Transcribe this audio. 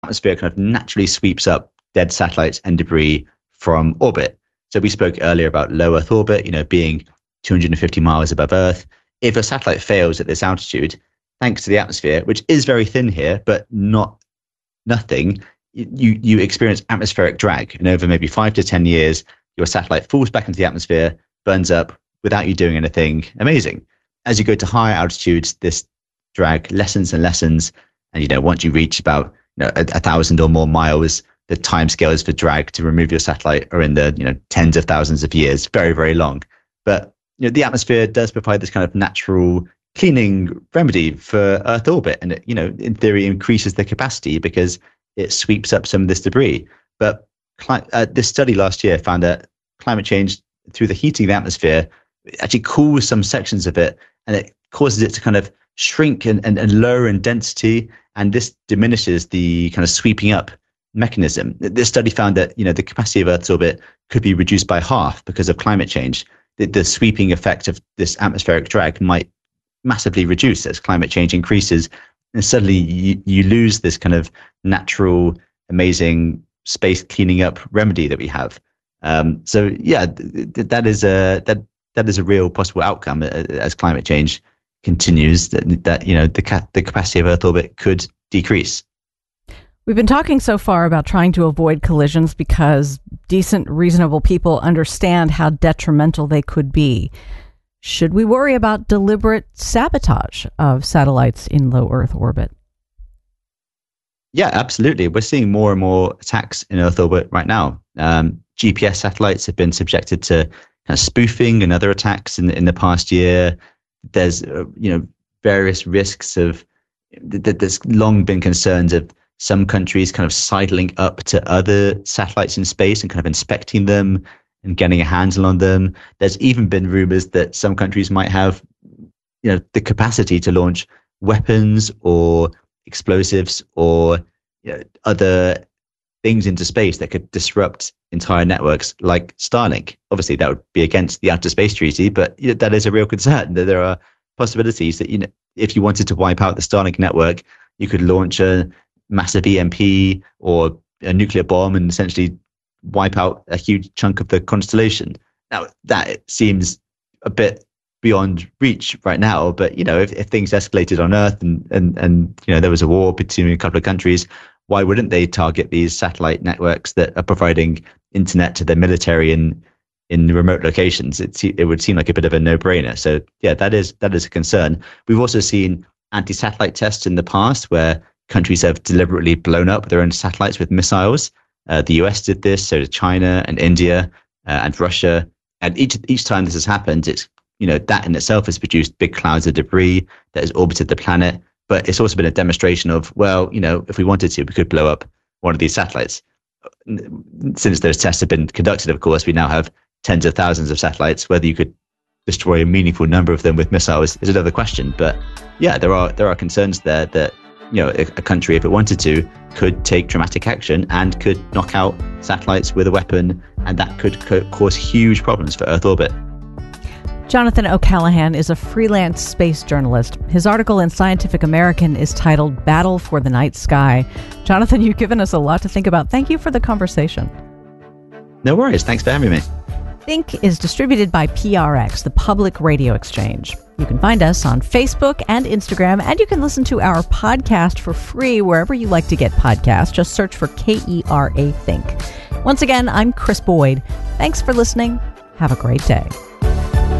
atmosphere kind of naturally sweeps up dead satellites and debris from orbit. So we spoke earlier about low Earth orbit, being 250 miles above Earth. If a satellite fails at this altitude, thanks to the atmosphere, which is very thin here, but nothing, you experience atmospheric drag. And over maybe 5 to 10 years, your satellite falls back into the atmosphere, burns up without you doing anything amazing. As you go to higher altitudes, this drag lessens and lessens. And, once you reach about 1,000 or more miles, the timescales for drag to remove your satellite are in the tens of thousands of years, very, very long. But the atmosphere does provide this kind of natural cleaning remedy for Earth orbit, and it, in theory, increases the capacity because it sweeps up some of this debris. But this study last year found that climate change, through the heating of the atmosphere, actually cools some sections of it, and it causes it to kind of shrink and lower in density, and this diminishes the kind of sweeping up mechanism. This study found that the capacity of Earth's orbit could be reduced by half because of climate change. The sweeping effect of this atmospheric drag might massively reduce as climate change increases, and suddenly you lose this kind of natural, amazing space cleaning up remedy that we have. So yeah, that is a real possible outcome as climate change continues. That the capacity of Earth orbit could decrease. We've been talking so far about trying to avoid collisions because decent, reasonable people understand how detrimental they could be. Should we worry about deliberate sabotage of satellites in low Earth orbit? Yeah, absolutely. We're seeing more and more attacks in Earth orbit right now. GPS satellites have been subjected to kind of spoofing and other attacks in the past year. There's various risks of there's long been concerns of some countries kind of sidling up to other satellites in space and kind of inspecting them and getting a handle on them. There's even been rumors that some countries might have, the capacity to launch weapons or explosives or other things into space that could disrupt entire networks like Starlink. Obviously, that would be against the Outer Space Treaty, but that is a real concern. That there are possibilities that if you wanted to wipe out the Starlink network, you could launch a massive EMP or a nuclear bomb and essentially wipe out a huge chunk of the constellation. Now, that seems a bit beyond reach right now, but if things escalated on Earth and there was a war between a couple of countries, why wouldn't they target these satellite networks that are providing internet to the military in remote locations? It would seem like a bit of a no-brainer. So yeah, that is a concern. We've also seen anti-satellite tests in the past where countries have deliberately blown up their own satellites with missiles. The US did this, so did China and India and Russia. And each time this has happened, it's that in itself has produced big clouds of debris that has orbited the planet. But it's also been a demonstration of, if we wanted to, we could blow up one of these satellites. Since those tests have been conducted, of course, we now have tens of thousands of satellites. Whether you could destroy a meaningful number of them with missiles is another question. But yeah, there are concerns there that a country, if it wanted to, could take dramatic action and could knock out satellites with a weapon, and that could cause huge problems for Earth orbit. Jonathan O'Callaghan is a freelance space journalist. His article in Scientific American is titled Battle for the Night Sky. Jonathan, you've given us a lot to think about. Thank you for the conversation. No worries. Thanks for having me. Think is distributed by PRX, the Public Radio Exchange. You can find us on Facebook and Instagram, and you can listen to our podcast for free wherever you like to get podcasts. Just search for KERA Think. Once again, I'm Chris Boyd. Thanks for listening. Have a great day.